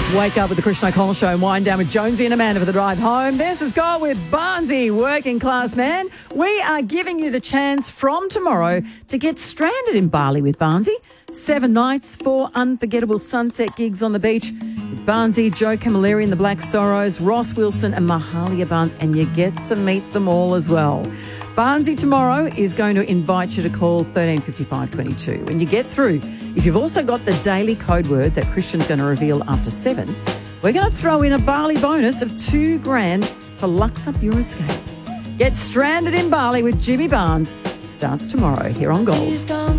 Wake up with the Christian O'Connell Show and wind down with Jonesy and Amanda for the drive home. This is Scott with Barnsey, working class man. We are giving you the chance from tomorrow to get stranded in Bali with Barnsey. 7 nights, 4 unforgettable sunset gigs on the beach with Barnsey, Joe Camilleri and the Black Sorrows, Ross Wilson and Mahalia Barnes, and you get to meet them all as well. Barnsey tomorrow is going to invite you to call 135522. When you get through, if you've also got the daily code word that Christian's going to reveal after 7, we're going to throw in a Bali bonus of $2,000 to lux up your escape. Get stranded in Bali with Jimmy Barnes starts tomorrow here on Gold.